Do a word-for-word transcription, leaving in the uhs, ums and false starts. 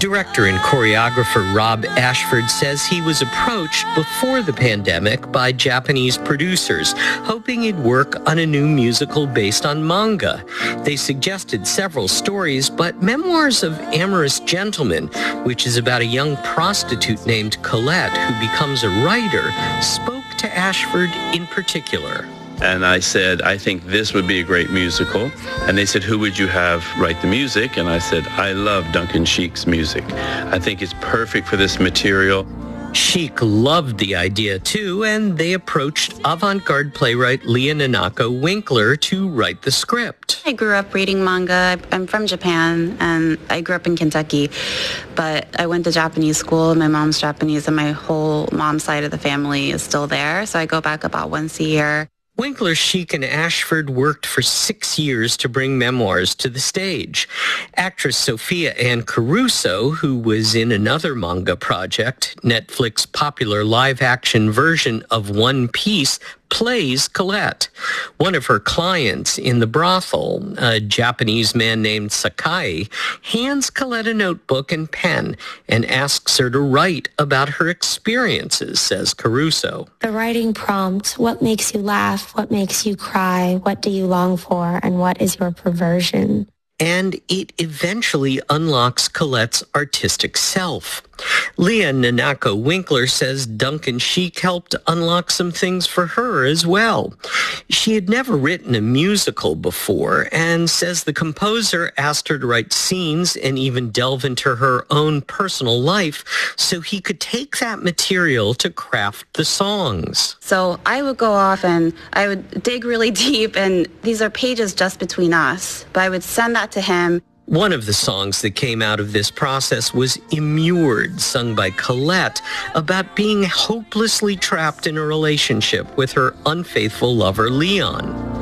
Director and choreographer Rob Ashford says he was approached before the pandemic by Japanese producers, hoping he'd work on a new musical based on manga. They suggested several stories, but Memoirs of Amorous Gentlemen, which is about a young prostitute named Colette who becomes a writer, spoke to Ashford in particular. And I said, I think this would be a great musical. And they said, who would you have write the music? And I said, I love Duncan Sheik's music. I think it's perfect for this material. Sheik loved the idea too, and they approached avant-garde playwright Leah Nanako Winkler to write the script. I grew up reading manga. I'm from Japan, and I grew up in Kentucky, but I went to Japanese school. My mom's Japanese, and my whole mom's side of the family is still there, so I go back about once a year. Winkler, Sheik, and Ashford worked for six years to bring Memoirs to the stage. Actress Sophia Ann Caruso, who was in another manga project, Netflix's popular live-action version of One Piece, plays Colette. One of her clients in the brothel, a Japanese man named Sakai, hands Colette a notebook and pen and asks her to write about her experiences, says Caruso. The writing prompt, what makes you laugh, what makes you cry, what do you long for, and what is your perversion? And it eventually unlocks Colette's artistic self. Leah Nanako Winkler says Duncan Sheik helped unlock some things for her as well. She had never written a musical before and says the composer asked her to write scenes and even delve into her own personal life so he could take that material to craft the songs. So I would go off and I would dig really deep, and these are pages just between us, but I would send that to him. One of the songs that came out of this process was Immured, sung by Colette, about being hopelessly trapped in a relationship with her unfaithful lover Leon.